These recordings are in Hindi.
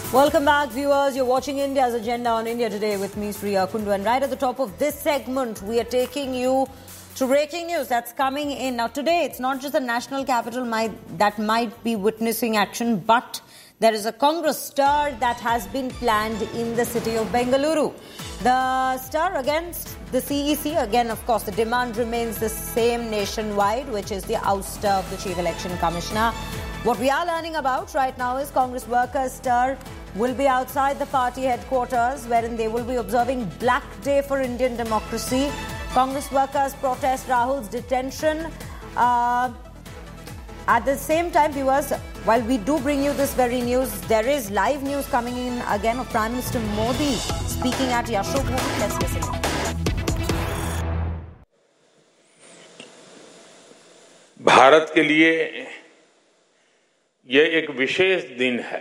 Welcome back, viewers. You're watching India's Agenda on India Today with me, Sriya Kundu. And right at the top of this segment, we are taking you to breaking news that's coming in. Now, today, it's not just the national capital that might be witnessing action, but there is a Congress stir that has been planned in the city of Bengaluru. The stir against the CEC, again, of course, the demand remains the same nationwide, which is the ouster of the Chief Election Commissioner. What we are learning about right now is Congress workers' stir will be outside the party headquarters, wherein they will be observing Black Day for Indian democracy. Congress workers protest Rahul's detention. At the same time, viewers, while we do bring you this very news, there is live news coming in again of Prime Minister Modi speaking at Yashobhumi. Let's listen in. Bharat के लिए ये एक विशेष दिन है।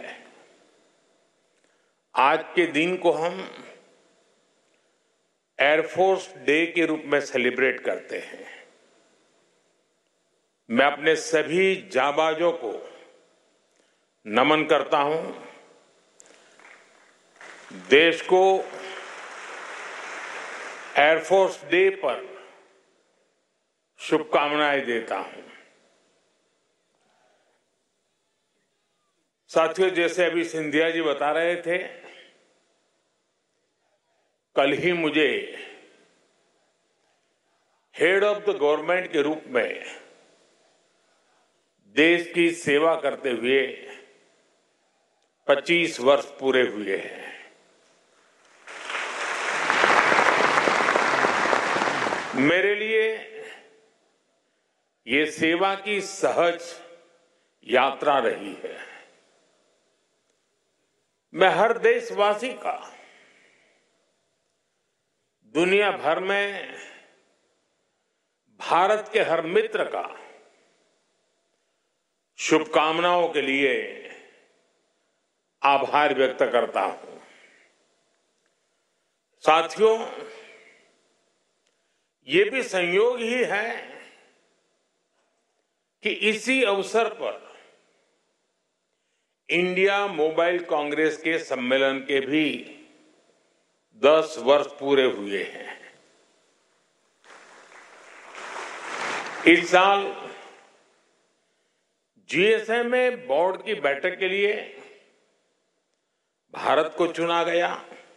आज के दिन को हम एयरफोर्स डे के रूप में सेलिब्रेट करते हैं। मैं अपने सभी जाबाजों को नमन करता हूं, देश को एयरफोर्स डे पर शुभकामनाएं देता हूं। साथियों, जैसे अभी सिंधिया जी बता रहे थे, कल ही मुझे हेड ऑफ द गवर्नमेंट के रूप में देश की सेवा करते हुए 25 वर्ष पूरे हुए हैं। मेरे लिए ये सेवा की सहज यात्रा रही है। मैं हर देशवासी का, दुनिया भर में भारत के हर मित्र का शुभकामनाओं के लिए आभार व्यक्त करता हूं। साथियों, ये भी संयोग ही है कि इसी अवसर पर इंडिया मोबाइल कांग्रेस के सम्मेलन के भी 10 वर्ष पूरे हुए हैं। इस साल जीएसएम में बोर्ड की बैठक के लिए भारत को चुना गया।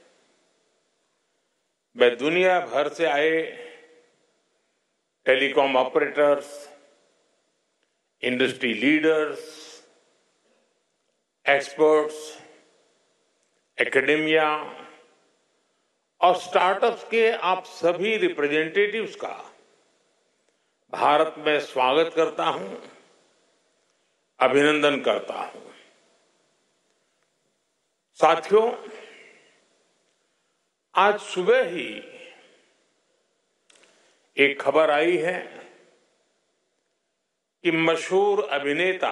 मैं दुनिया भर से आए telecom operators, industry leaders, experts, academia और स्टार्टअप्स के आप सभी रिप्रेजेंटेटिव्स का भारत में स्वागत करता हूं, अभिनंदन करता हूं। साथियों, आज सुबह ही एक खबर आई है कि मशहूर अभिनेता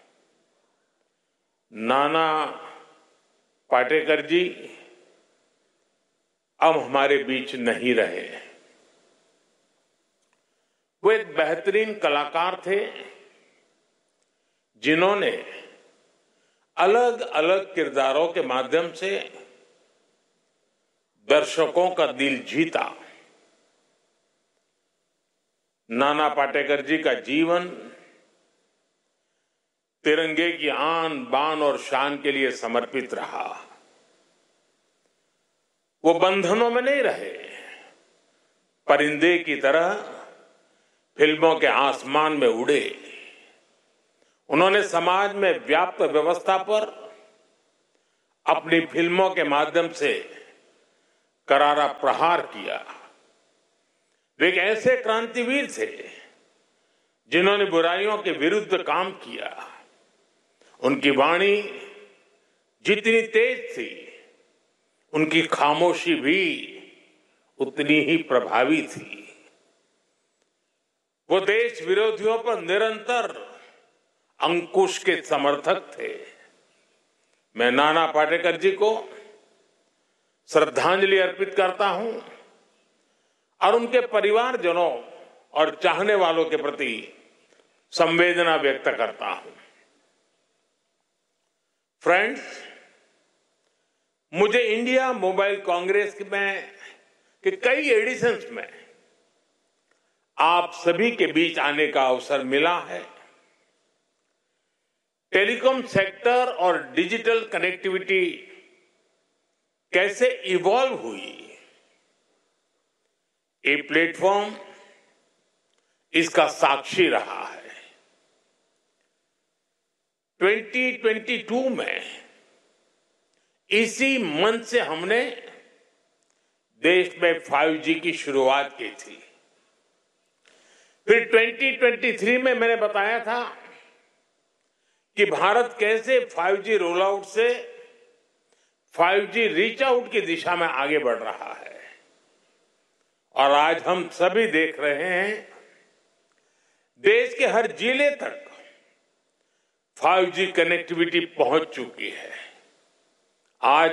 नाना पाटेकर जी अब हमारे बीच नहीं रहे। वो एक बेहतरीन कलाकार थे, जिन्होंने अलग अलग किरदारों के माध्यम से दर्शकों का दिल जीता। नाना पाटेकर जी का जीवन तिरंगे की आन बान और शान के लिए समर्पित रहा। वो बंधनों में नहीं रहे, परिंदे की तरह फिल्मों के आसमान में उड़े। उन्होंने समाज में व्याप्त व्यवस्था पर अपनी फिल्मों के माध्यम से करारा प्रहार किया। वे एक ऐसे क्रांतिवीर थे जिन्होंने बुराइयों के विरुद्ध काम किया। उनकी वाणी जितनी तेज थी, उनकी खामोशी भी उतनी ही प्रभावी थी। वो देश विरोधियों पर निरंतर अंकुश के समर्थक थे। मैं नाना पाटेकर जी को श्रद्धांजलि अर्पित करता हूं और उनके परिवारजनों और चाहने वालों के प्रति संवेदना व्यक्त करता हूं। फ्रेंड्स, मुझे इंडिया मोबाइल कांग्रेस में के कई एडिशंस में आप सभी के बीच आने का अवसर मिला है। टेलीकॉम सेक्टर और डिजिटल कनेक्टिविटी कैसे इवॉल्व हुई, ये प्लेटफॉर्म इसका साक्षी रहा है। 2022 में इसी मंच से हमने देश में 5G की शुरुआत की थी। फिर 2023 में मैंने बताया था कि भारत कैसे 5G रोल आउट से 5G रीच आउट की दिशा में आगे बढ़ रहा है। और आज हम सभी देख रहे हैं देश के हर जिले तक 5G कनेक्टिविटी पहुंच चुकी है। आज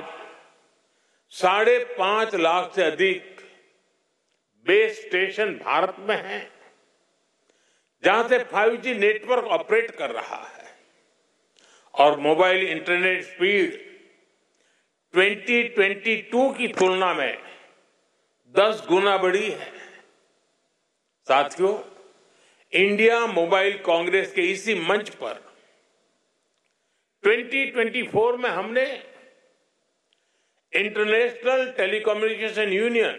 5.5 लाख से अधिक बेस स्टेशन भारत में हैं, जहां से 5G नेटवर्क ऑपरेट कर रहा है और मोबाइल इंटरनेट स्पीड 2022 की तुलना में 10 गुना बढ़ी है। साथियों, इंडिया मोबाइल कांग्रेस के इसी मंच पर 2024 में हमने इंटरनेशनल टेलीकम्युनिकेशन यूनियन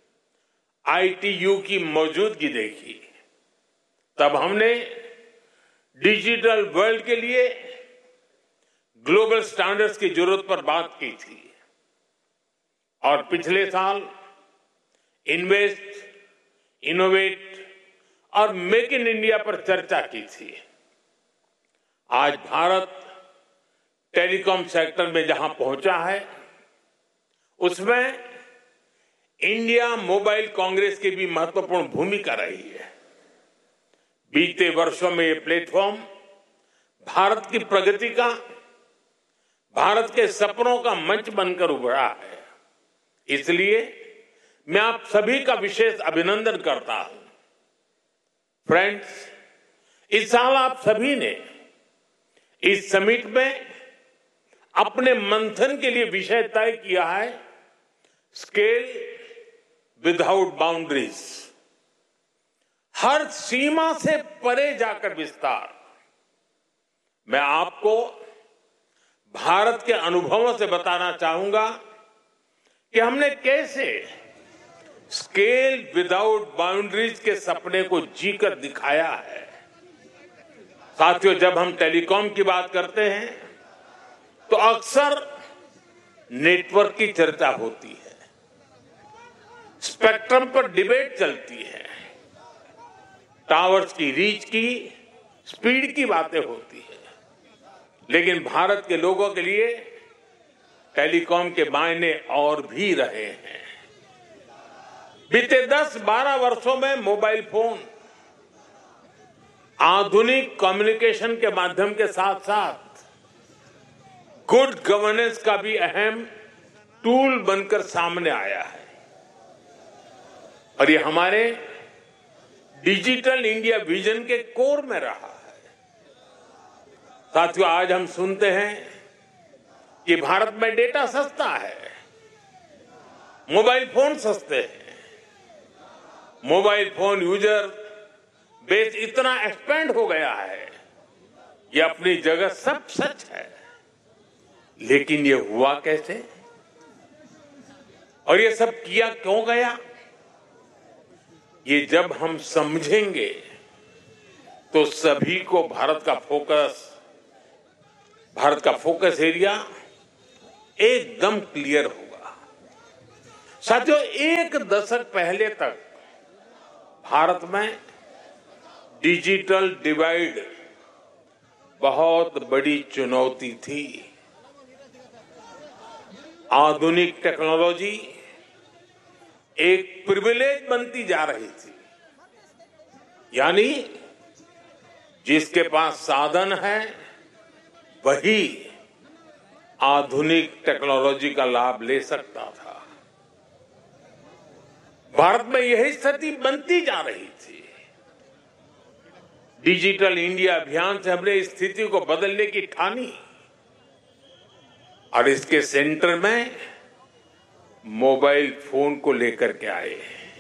ITU की मौजूदगी देखी। तब हमने डिजिटल वर्ल्ड के लिए ग्लोबल स्टैंडर्ड्स की जरूरत पर बात की थी। और पिछले साल इन्वेस्ट, इनोवेट और मेक इन इंडिया पर चर्चा की थी। आज भारत टेलीकॉम सेक्टर में जहां पहुंचा है, उसमें इंडिया मोबाइल कांग्रेस की भी महत्वपूर्ण भूमिका रही है। बीते वर्षों में ये प्लेटफॉर्म भारत की प्रगति का, भारत के सपनों का मंच बनकर उभरा है। इसलिए मैं आप सभी का विशेष अभिनंदन करता हूं। फ्रेंड्स, इस साल आप सभी ने इस समिट में अपने मंथन के लिए विषय तय किया है, स्केल विदाउट बाउंड्रीज, हर सीमा से परे जाकर विस्तार। मैं आपको भारत के अनुभवों से बताना चाहूंगा कि हमने कैसे स्केल विदाउट बाउंड्रीज के सपने को जीकर दिखाया है। साथियों, जब हम टेलीकॉम की बात करते हैं तो अक्सर नेटवर्क की चर्चा होती है, स्पेक्ट्रम पर डिबेट चलती है, टावर्स की रीच की, स्पीड की बातें होती है। लेकिन भारत के लोगों के लिए टेलीकॉम के मायने और भी रहे हैं। बीते 10-12 वर्षों में मोबाइल फोन आधुनिक कम्युनिकेशन के माध्यम के साथ साथ गुड गवर्नेंस का भी अहम टूल बनकर सामने आया है। और ये हमारे डिजिटल इंडिया विजन के कोर में रहा है। साथियों, आज हम सुनते हैं कि भारत में डेटा सस्ता है, मोबाइल फोन सस्ते हैं, मोबाइल फोन यूजर बेस इतना एक्सपेंड हो गया है, ये अपनी जगह सब सच है। लेकिन ये हुआ कैसे और ये सब किया क्यों गया, ये जब हम समझेंगे तो सभी को भारत का फोकस एरिया एकदम क्लियर होगा। साथियों, 1 दशक पहले तक भारत में डिजिटल डिवाइड बहुत बड़ी चुनौती थी। आधुनिक टेक्नोलॉजी एक प्रिविलेज बनती जा रही थी, यानी जिसके पास साधन है वही आधुनिक टेक्नोलॉजी का लाभ ले सकता था। भारत में यही स्थिति बनती जा रही थी। डिजिटल इंडिया अभियान से हमने इस स्थिति को बदलने की ठानी। और इसके सेंटर में मोबाइल फोन को लेकर के आए।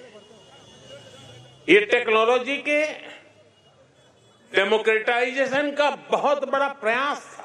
ये टेक्नोलॉजी के डेमोक्रेटाइजेशन का बहुत बड़ा प्रयास था।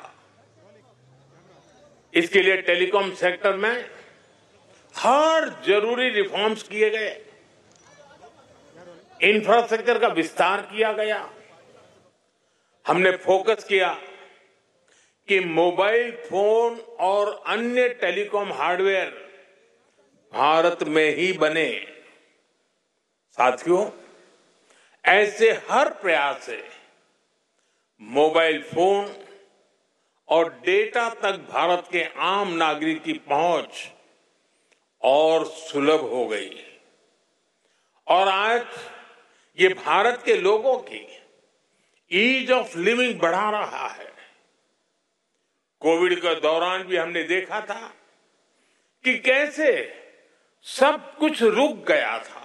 इसके लिए टेलीकॉम सेक्टर में हर जरूरी रिफॉर्म्स किए गए, इंफ्रास्ट्रक्चर का विस्तार किया गया। हमने फोकस किया कि मोबाइल फोन और अन्य टेलीकॉम हार्डवेयर भारत में ही बने। साथियों, ऐसे हर प्रयास से मोबाइल फोन और डेटा तक भारत के आम नागरिक की पहुंच और सुलभ हो गई और आज ये भारत के लोगों की ईज ऑफ लिविंग बढ़ा रहा है। कोविड के दौरान भी हमने देखा था कि कैसे सब कुछ रुक गया था,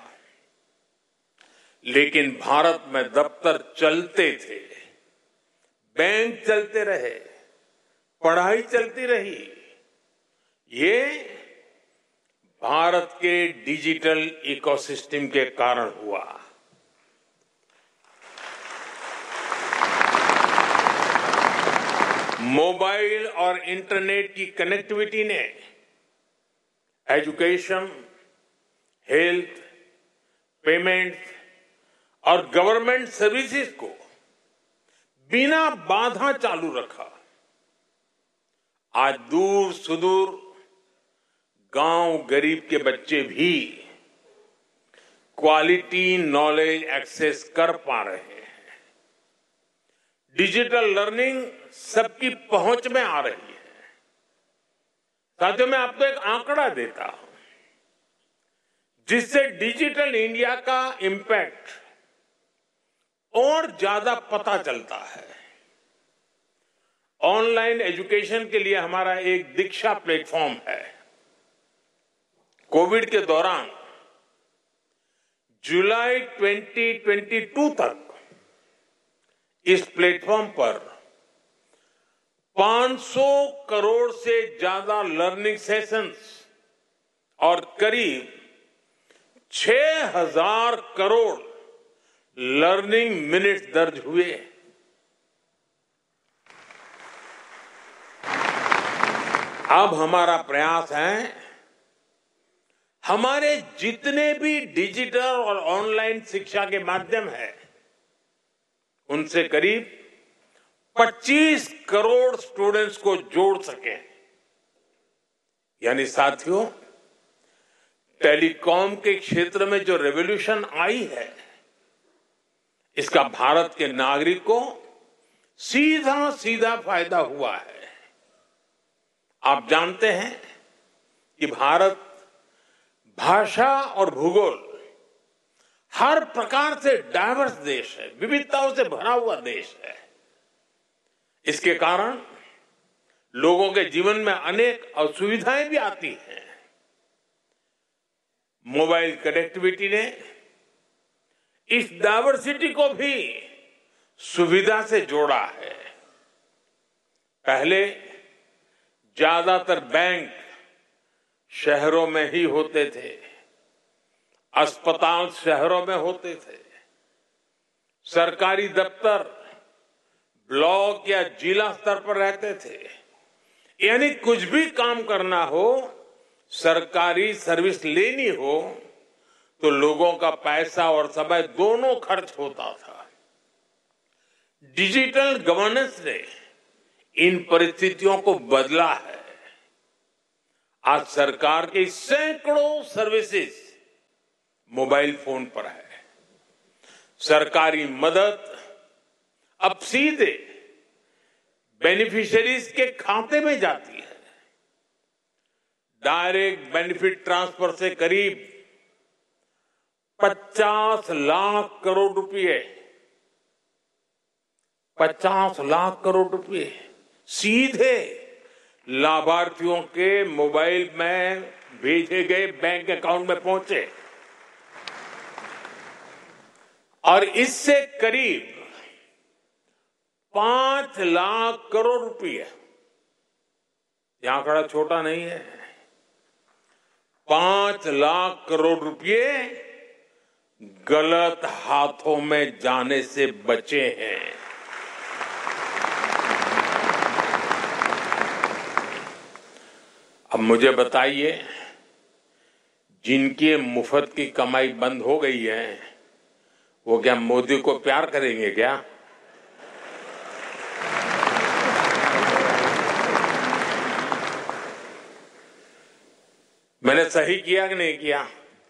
लेकिन भारत में दफ्तर चलते थे, बैंक चलते रहे, पढ़ाई चलती रही। ये भारत के डिजिटल इकोसिस्टम के कारण हुआ। मोबाइल और इंटरनेट की कनेक्टिविटी ने एजुकेशन, हेल्थ, पेमेंट्स और गवर्नमेंट सर्विसेज को बिना बाधा चालू रखा। आज दूर सुदूर गांव गरीब के बच्चे भी क्वालिटी नॉलेज एक्सेस कर पा रहे हैं। डिजिटल लर्निंग सबकी पहुंच में आ रही है। साथियों, मैं आपको एक आंकड़ा देता हूं जिससे डिजिटल इंडिया का इंपैक्ट और ज्यादा पता चलता है। ऑनलाइन एजुकेशन के लिए हमारा एक दीक्षा प्लेटफॉर्म है। कोविड के दौरान जुलाई 2022 तक इस प्लेटफॉर्म पर 500 करोड़ से ज्यादा लर्निंग सेशंस और करीब 6,000 करोड़ लर्निंग मिनट्स दर्ज हुए। अब हमारा प्रयास है हमारे जितने भी डिजिटल और ऑनलाइन शिक्षा के माध्यम है उनसे करीब 25 करोड़ स्टूडेंट्स को जोड़ सके। यानी साथियों, टेलीकॉम के क्षेत्र में जो रेवोल्यूशन आई है इसका भारत के नागरिक को सीधा सीधा फायदा हुआ है। आप जानते हैं कि भारत भाषा और भूगोल हर प्रकार से डाइवर्स देश है, विविधताओं से भरा हुआ देश है। इसके कारण लोगों के जीवन में अनेक असुविधाएं भी आती हैं। मोबाइल कनेक्टिविटी ने इस डाइवर्सिटी को भी सुविधा से जोड़ा है। पहले ज्यादातर बैंक शहरों में ही होते थे, अस्पताल शहरों में होते थे, सरकारी दफ्तर ब्लॉक या जिला स्तर पर रहते थे। यानी कुछ भी काम करना हो, सरकारी सर्विस लेनी हो तो लोगों का पैसा और समय दोनों खर्च होता था। डिजिटल गवर्नेंस ने इन परिस्थितियों को बदला है। आज सरकार की सैकड़ों सर्विसेज मोबाइल फोन पर है। सरकारी मदद अब सीधे बेनिफिशियरीज के खाते में जाती है। डायरेक्ट बेनिफिट ट्रांसफर से करीब 50 लाख करोड़ रुपए 50 लाख करोड़ रुपए सीधे लाभार्थियों के मोबाइल में भेजे गए बैंक अकाउंट में पहुंचे और इससे करीब 5 लाख करोड़ रुपए ये आंकड़ा छोटा नहीं है। 5 लाख करोड़ रुपए गलत हाथों में जाने से बचे हैं। अब मुझे बताइए, जिनकी मुफ्त की कमाई बंद हो गई है वो क्या मोदी को प्यार करेंगे क्या? मैंने सही किया कि नहीं किया?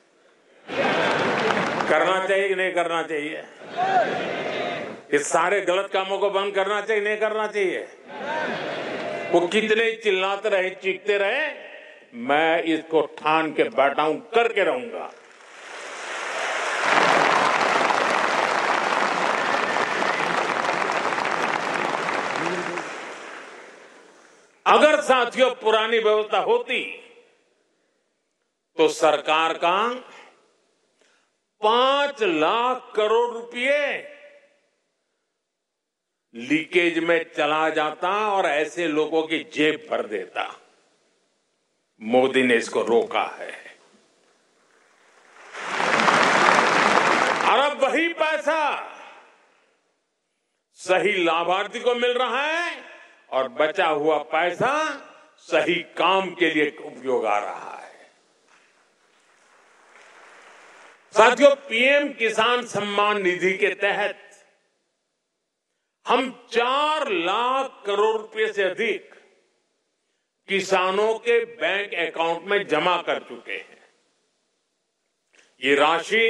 करना चाहिए कि नहीं करना चाहिए? इस सारे गलत कामों को बंद करना चाहिए नहीं करना चाहिए? वो कितने चिल्लाते रहे, चीखते रहे, मैं इसको ठान के बैठा हूं, करके रहूंगा। अगर साथियों पुरानी व्यवस्था होती तो सरकार का 5 लाख करोड़ रुपए लीकेज में चला जाता और ऐसे लोगों की जेब भर देता। मोदी ने इसको रोका है। और अब वही पैसा सही लाभार्थी को मिल रहा है और बचा हुआ पैसा सही काम के लिए उपयोग आ रहा है। साथियों, पीएम किसान सम्मान निधि के तहत हम 4 लाख करोड़ रुपए से अधिक किसानों के बैंक अकाउंट में जमा कर चुके हैं। ये राशि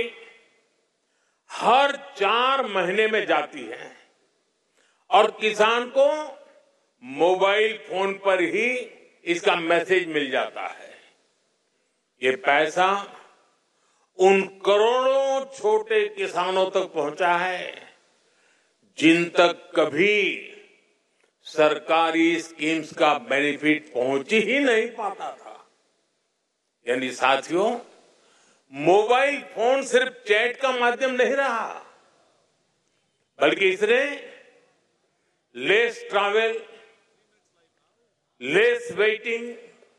हर 4 महीने में जाती है और किसान को मोबाइल फोन पर ही इसका मैसेज मिल जाता है। ये पैसा उन करोड़ों छोटे किसानों तक पहुंचा है जिन तक कभी सरकारी स्कीम्स का बेनिफिट पहुंच ही नहीं पाता था। यानी साथियों, मोबाइल फोन सिर्फ चैट का माध्यम नहीं रहा, बल्कि इसने less travel, less waiting,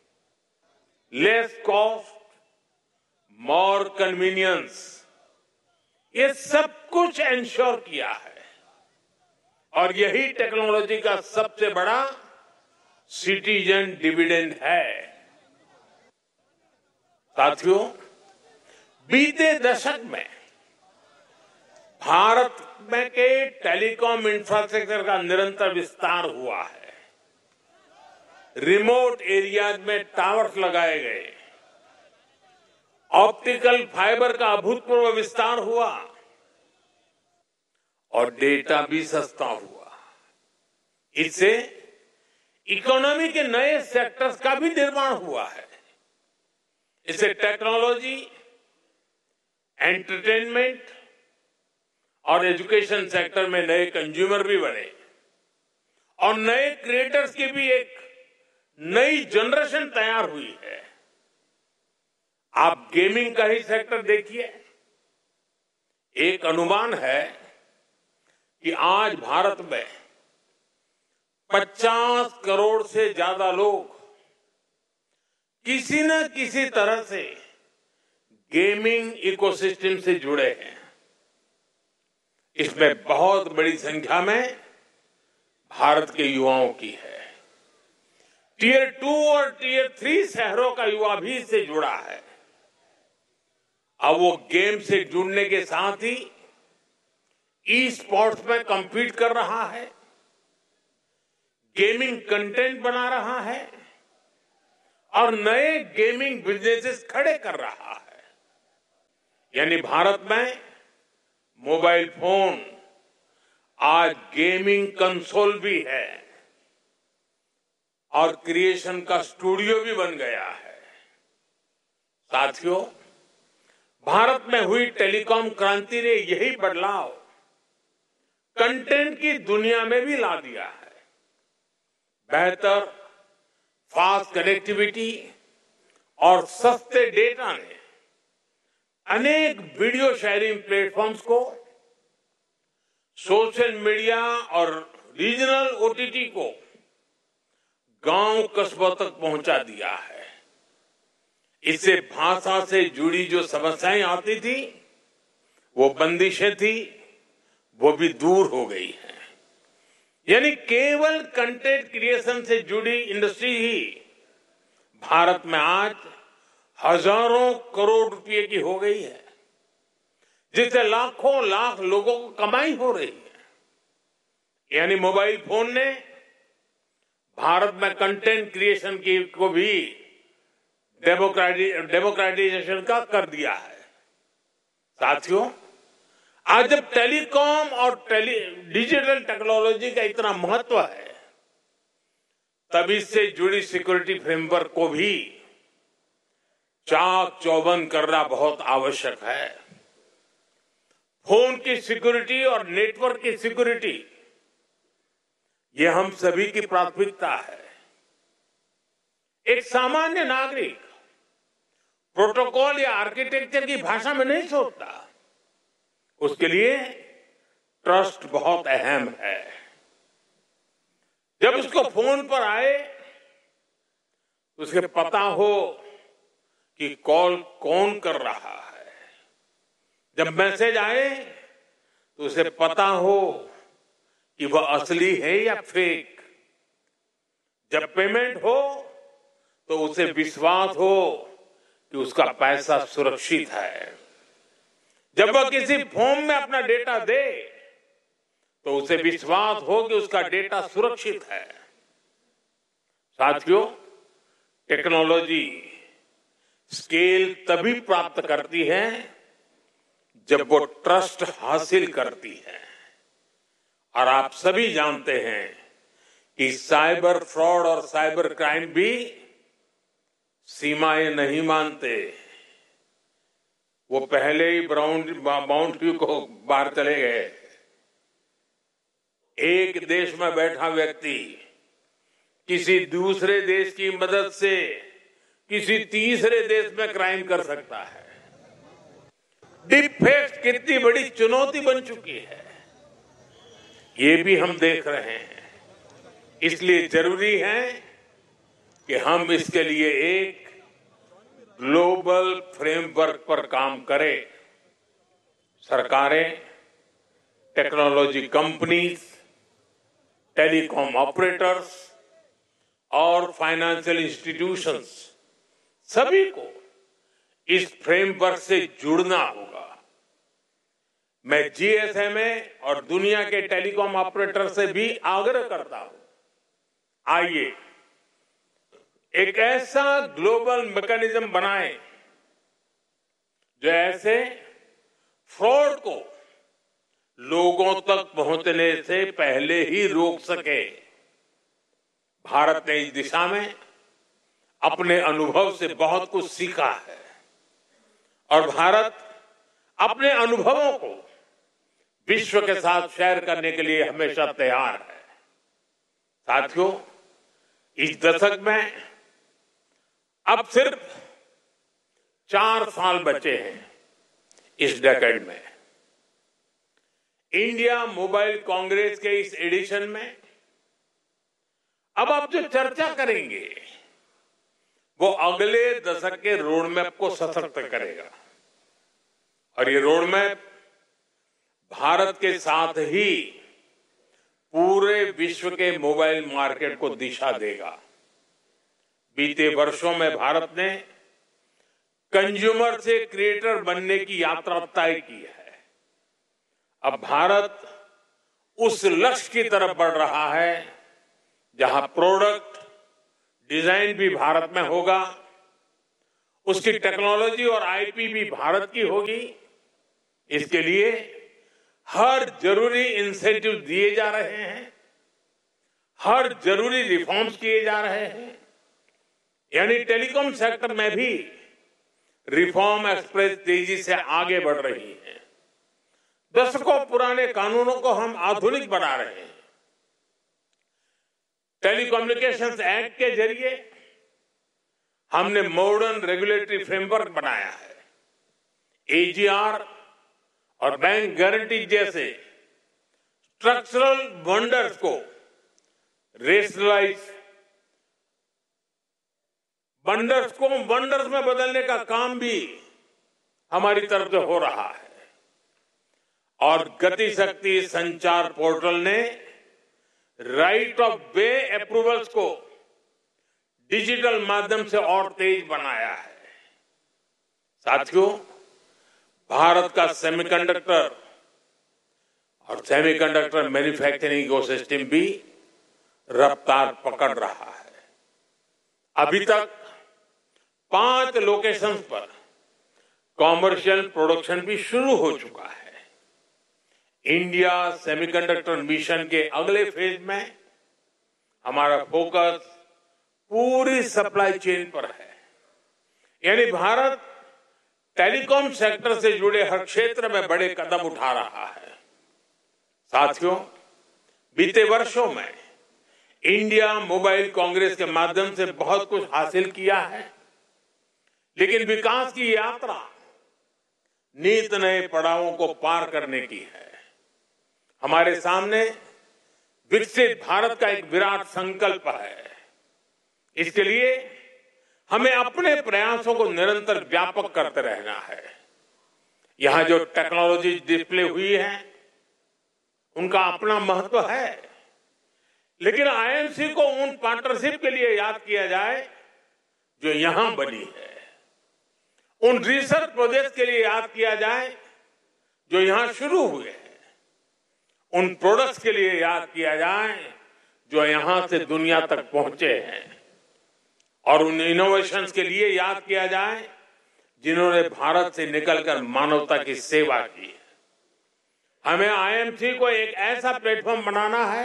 less cost, मोर कन्वीनियंस, ये सब कुछ एंश्योर किया है। और यही टेक्नोलॉजी का सबसे बड़ा सिटीजन डिविडेंड है। साथियों, बीते दशक में भारत में के टेलीकॉम इंफ्रास्ट्रक्चर का निरंतर विस्तार हुआ है। रिमोट एरियाज में टावर्स लगाए गए, ऑप्टिकल फाइबर का अभूतपूर्व विस्तार हुआ और डेटा भी सस्ता हुआ। इससे इकोनॉमी के नए सेक्टर्स का भी निर्माण हुआ है। इससे टेक्नोलॉजी, एंटरटेनमेंट और एजुकेशन सेक्टर में नए कंज्यूमर भी बने और नए क्रिएटर्स की भी एक नई जनरेशन तैयार हुई है। आप गेमिंग का ही सेक्टर देखिए। एक अनुमान है कि आज भारत में 50 करोड़ से ज्यादा लोग किसी न किसी तरह से गेमिंग इकोसिस्टम से जुड़े हैं। इसमें बहुत बड़ी संख्या में भारत के युवाओं की है। टियर 2 और टियर 3 शहरों का युवा भी इससे जुड़ा है। अब वो गेम से जुड़ने के साथ ही ई स्पोर्ट्स में compete कर रहा है, गेमिंग कंटेंट बना रहा है और नए गेमिंग बिजनेसेस खड़े कर रहा है। यानी भारत में मोबाइल फोन आज गेमिंग कंसोल भी है और क्रिएशन का स्टूडियो भी बन गया है। साथियों, भारत में हुई टेलीकॉम क्रांति ने यही बदलाव कंटेंट की दुनिया में भी ला दिया है। बेहतर फास्ट कनेक्टिविटी और सस्ते डेटा ने अनेक वीडियो शेयरिंग प्लेटफॉर्म्स को, सोशल मीडिया और रीजनल ओटीटी को गांव कस्बों तक पहुंचा दिया है। इससे भाषा से जुड़ी जो समस्याएं आती थी, वो बंदिशें थी, वो भी दूर हो गई है। यानी केवल कंटेंट क्रिएशन से जुड़ी इंडस्ट्री ही भारत में आज हजारों करोड़ रुपए की हो गई है, जिससे लाखों लाख लोगों को कमाई हो रही है। यानी मोबाइल फोन ने भारत में कंटेंट क्रिएशन को भी डेमोक्रेटाइजेशन का कर दिया है। साथियों, आज जब टेलीकॉम और डिजिटल टेक्नोलॉजी का इतना महत्व है, तब इससे जुड़ी सिक्योरिटी फ्रेमवर्क को भी चाक चौबंद करना बहुत आवश्यक है। फोन की सिक्योरिटी और नेटवर्क की सिक्योरिटी, ये हम सभी की प्राथमिकता है। एक सामान्य नागरिक प्रोटोकॉल या आर्किटेक्चर की भाषा में नहीं सोचता, उसके लिए ट्रस्ट बहुत अहम है। जब उसको फोन पर आए, उसे पता हो कि कॉल कौन कर रहा है। जब मैसेज आए तो उसे पता हो कि वह असली है या फेक। जब पेमेंट हो तो उसे विश्वास हो कि उसका पैसा सुरक्षित है। जब वह किसी फॉर्म में अपना डेटा दे तो उसे विश्वास हो कि उसका डेटा सुरक्षित है। साथियों, टेक्नोलॉजी स्केल तभी प्राप्त करती है जब वो ट्रस्ट हासिल करती है। और आप सभी जानते हैं कि साइबर फ्रॉड और साइबर क्राइम भी सीमाएं नहीं मानते। वो पहले ही बाउंड्री को बाहर चले गए। एक देश में बैठा व्यक्ति किसी दूसरे देश की मदद से किसी तीसरे देश में क्राइम कर सकता है। डीप फेक कितनी बड़ी चुनौती बन चुकी है, ये भी हम देख रहे हैं। इसलिए जरूरी है कि हम इसके लिए एक ग्लोबल फ्रेमवर्क पर काम करें। सरकारें, टेक्नोलॉजी कंपनीज, टेलीकॉम ऑपरेटर्स और फाइनेंशियल इंस्टीट्यूशंस, सभी को इस फ्रेमवर्क से जुड़ना होगा। मैं जीएसएमए और दुनिया के टेलीकॉम ऑपरेटर से भी आग्रह करता हूं, आइए एक ऐसा ग्लोबल मैकेनिज्म बनाएं जो ऐसे फ्रॉड को लोगों तक पहुंचने से पहले ही रोक सके। भारत ने इस दिशा में अपने अनुभव से बहुत कुछ सीखा है और भारत अपने अनुभवों को विश्व के साथ शेयर करने के लिए हमेशा तैयार है। साथियों, इस दशक में अब सिर्फ 4 साल बचे हैं। इस डेकेड में इंडिया मोबाइल कांग्रेस के इस एडिशन में अब आप जो चर्चा करेंगे वो अगले दशक के रोड मैप को सशक्त करेगा। और ये रोड मैप भारत के साथ ही पूरे विश्व के मोबाइल मार्केट को दिशा देगा। बीते वर्षों में भारत ने कंज्यूमर से क्रिएटर बनने की यात्रा तय की है। अब भारत उस लक्ष्य की तरफ बढ़ रहा है जहां प्रोडक्ट डिजाइन भी भारत में होगा, उसकी टेक्नोलॉजी और आईपी भी भारत की होगी। इसके लिए हर जरूरी इंसेंटिव दिए जा रहे हैं, हर जरूरी रिफॉर्म्स किए जा रहे हैं। यानी टेलीकॉम सेक्टर में भी रिफॉर्म एक्सप्रेस तेजी से आगे बढ़ रही है। दशकों पुराने कानूनों को हम आधुनिक बना रहे हैं। टेलीकम्युनिकेशंस एक्ट के जरिए हमने मॉडर्न रेगुलेटरी फ्रेमवर्क बनाया है। एजीआर और बैंक गारंटी जैसे स्ट्रक्चरल वंडर्स को रेशनलाइज वंडर्स को वंडर्स में बदलने का काम भी हमारी तरफ से हो रहा है। और गति शक्ति संचार पोर्टल ने राइट ऑफ वे अप्रूवल्स को डिजिटल माध्यम से और तेज बनाया है। साथियों, भारत का सेमीकंडक्टर और सेमीकंडक्टर मैन्युफैक्चरिंग इकोसिस्टम भी रफ्तार पकड़ रहा है। अभी तक 5 लोकेशंस पर कॉमर्शियल प्रोडक्शन भी शुरू हो चुका है। इंडिया सेमीकंडक्टर मिशन के अगले फेज में हमारा फोकस पूरी सप्लाई चेन पर है। यानी भारत टेलीकॉम सेक्टर से जुड़े हर क्षेत्र में बड़े कदम उठा रहा है। साथियों, बीते वर्षों में इंडिया मोबाइल कांग्रेस के माध्यम से बहुत कुछ हासिल किया है, लेकिन विकास की यात्रा नित नए पड़ावों को पार करने की है। हमारे सामने विकसित भारत का एक विराट संकल्प है। इसके लिए हमें अपने प्रयासों को निरंतर व्यापक करते रहना है। यहां जो टेक्नोलॉजी डिस्प्ले हुई है उनका अपना महत्व है, लेकिन आईएमसी को उन पार्टनरशिप के लिए याद किया जाए जो यहां बनी है, उन रिसर्च प्रोजेक्ट के लिए याद किया जाए जो यहां शुरू हुए हैं, उन प्रोडक्ट्स के लिए याद किया जाए जो यहां से दुनिया तक पहुंचे हैं, और उन इनोवेशंस के लिए याद किया जाए जिन्होंने भारत से निकलकर मानवता की सेवा की है। हमें आईएमसी को एक ऐसा प्लेटफॉर्म बनाना है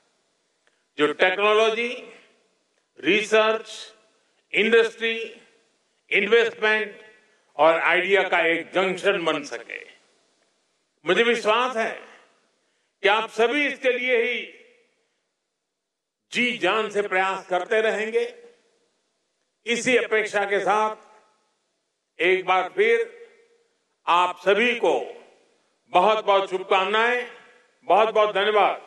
जो टेक्नोलॉजी, रिसर्च, इंडस्ट्री, इन्वेस्टमेंट और आइडिया का एक जंक्शन बन सके। मुझे विश्वास है कि आप सभी इसके लिए ही जी जान से प्रयास करते रहेंगे। इसी अपेक्षा के साथ एक बार फिर आप सभी को बहुत बहुत शुभकामनाएं, बहुत बहुत धन्यवाद।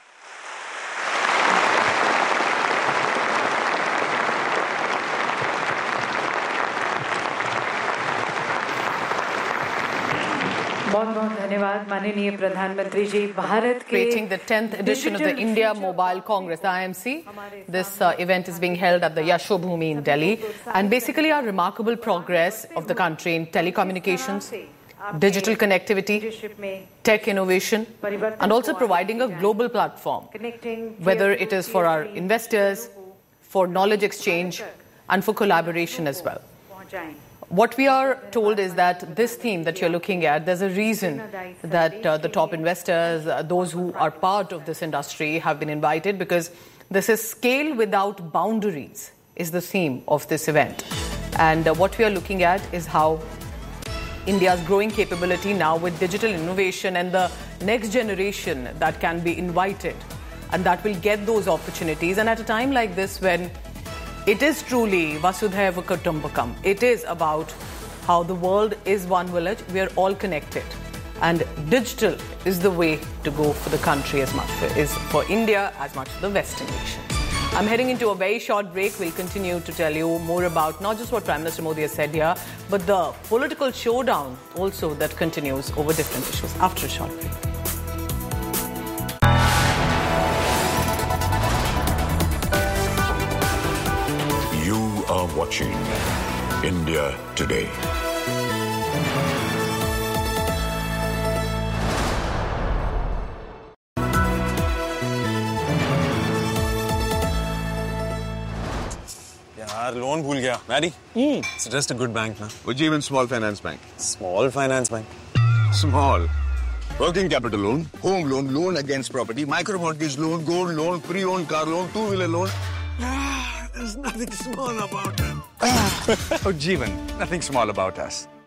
बहुत-बहुत धन्यवाद माननीय प्रधानमंत्री जी। भारत के creating the 10th edition of the India Mobile Congress, IMC. This event is being held at the Yashobhoomi in Delhi, and basically our remarkable progress of the country in telecommunications, digital connectivity, tech innovation, and also providing a global platform, whether it is for our investors, for knowledge exchange, and for collaboration as well. What we are told is that this theme that you're looking at, there's a reason that the top investors, those who are part of this industry have been invited, because this is scale without boundaries is the theme of this event. And what we are looking at is how India's growing capability now with digital innovation and the next generation that can be invited and that will get those opportunities. And at a time like this when it is truly Vasudhaiva Kutumbakam. It is about how the world is one village. We are all connected. And digital is the way to go for the country as much is for India as much for the Western nations. I'm heading into a very short break. We'll continue to tell you more about not just what Prime Minister Modi has said here, but the political showdown also that continues over different issues after a short break. Are watching India Today. यार लोन भूल गया। Mary, suggest a good bank ना। Ujjivan Small Finance Bank. Small Finance Bank. Small. Working capital loan, home loan, loan against property, micro mortgage loan, gold loan, pre-owned car loan, two-wheeler loan. There's nothing small about it. Oh, Jeevan, nothing small about us.